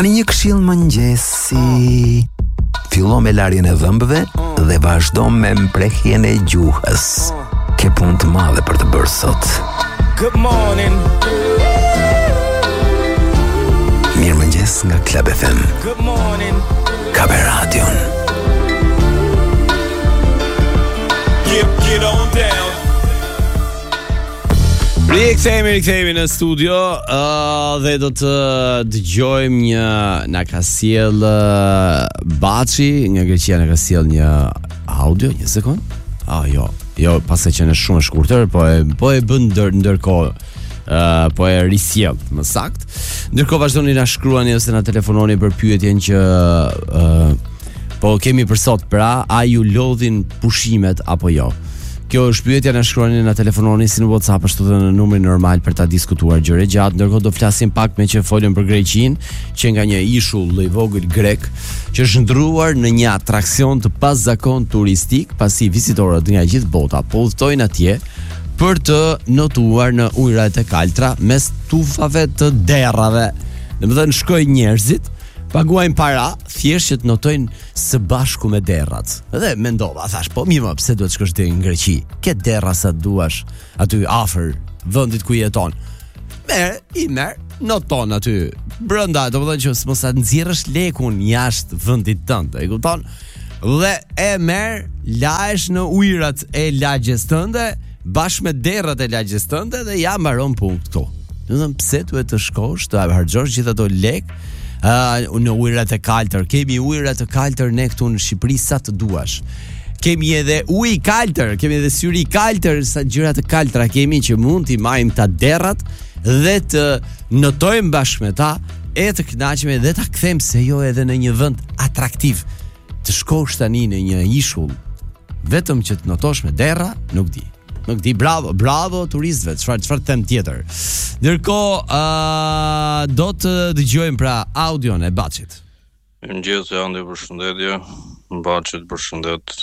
Tani një këshill mëngjesi. Fillo me larjen e dhëmbëve dhe vazhdo me mprehjen e gjuhës. Ke punë të madhe për të bërë sot. Good morning. Mirëmëngjes nga Club FM. Good morning. Kabe Radion. Get on down. Rikthehemi në studio dhe do të dëgjojmë na ka sjell Baçi nga Greqia, na ka sjell një audio, një sekond. Jo, pasi që është shumë e shkurtër, po e bën ndërkohë. Po e risjell, më sakt. Ndërkohë vazhdoni na shkruani ose na telefononi për pyetjen që po kemi për sot, pra a ju lodhin pushimet apo jo? Kjo është pyetja, na shkruani, na telefononi si në WhatsApp ashtu edhe në numrin normal për ta diskutuar gjëre gjatë. Ndërkohë do flasim pak me që folëm për Greqinë, që nga një ishull i vogël grek që është ndruar në një atraksion të pazakon turistik, pasi vizitorët nga gjithë bota po udhtojnë atje për të notuar në ujërat e kaltra mes tufave të derrave. Domethënë shkojnë njerëzit, paguajnë para, thjesht që të notojnë së bashku me derrat. Dhe mendova, thash, po mirë, pse duhet të shkosh deri në Greqi? Ke derra sa duash aty afër vendit ku jeton. Merr, noton aty brenda, domethënë që mos ta nxjerrësh lekun jashtë vendit tënd, e kupton? Dhe e merr, lahesh në ujërat e lagjes tënde, bashkë me derrat e lagjes tënde dhe ja mbaron punë këtu. Domethënë pse duhet të shkosh, të harxhosh gjithë ato lek në ujërat e kaltër. Kemi ujërat e kaltër ne këtu në Shqipëri sa të duash. Kemi edhe ujë i kaltër, kemi edhe syri i kaltër, sa gjëra të kaltra kemi që mund t'i marrim ta derrat dhe të notojmë bashkë me ta, e të kënaqemi dhe ta kthejmë se jo edhe në një vend atraktiv. Të shkosh tani në një ishull vetëm që të notosh me derra, nuk di, bravo turistëve, çfarë them tjetër. Ndërkohë do të dëgjojmë pra audion e Baçit. Mirëmëngjes, Andi, përshëndetje. Baçit, përshëndet.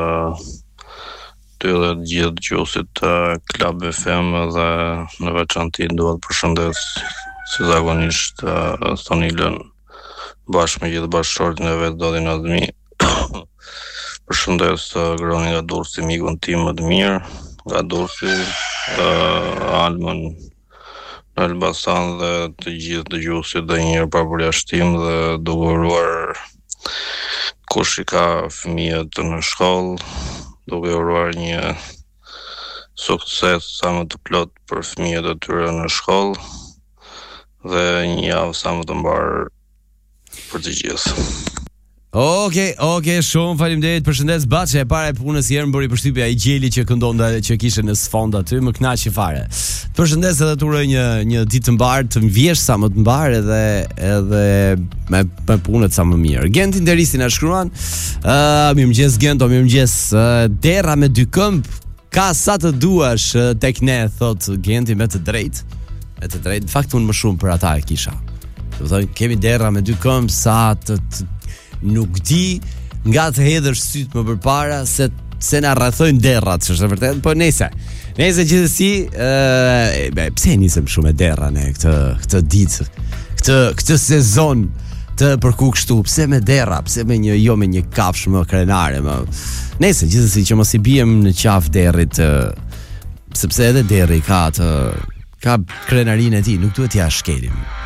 Ty dhe gjithë dëgjuesit të Club FM dhe në veçantë dua të përshëndes si zakonisht Tonilën bashkë me gjithë bashkëshortin e vet Dodin Azmi. Përshëndes Groni nga Durrësi, mikun tim më të mirë nga Durrësi, Almën në Elbasan dhe të gjithë dëgjuesit dhe njërë pa përjashtim, dhe duke uruar kush i ka fëmijët në shkollë, duke uruar një sukses sa më të plot për fëmijët e tyre në shkollë dhe një javë sa më të mbarë për të gjithë. Okej, shumë faleminderit. Përshëndes Baçi, e para e punës herë bëri përshtypje ai gjeli që këndonte, që kishte në sfond aty, më kënaqi fare. Përshëndes edhe të uroj një ditë të mbar, të mvjesh sa më të mbar edhe me punët sa më mirë. Genti Nderisi na shkruan, mirëmëngjes Gento, mirëmëngjes. Derra me dy këmbë ka sa të duash tek ne, thot Genti me të drejtë. Me të drejtë, në fakt unë më shumë për ata e kisha. Do të thonë kemi derra me dy këmbë sa të nuk di nga të hedhësh syt më përpara se na rrethojnë derrat, është vërtet, po nejse gjithsesi, pse nisem shumë me derra ne këtë ditë, këtë sezon të përku kështu, pse me derra, pse me një kafshë më krenare, më nejse gjithsesi që mos i bijem në qafë derrit, sepse edhe derri ka krenarinë e tij, nuk duhet t'ia shkelim.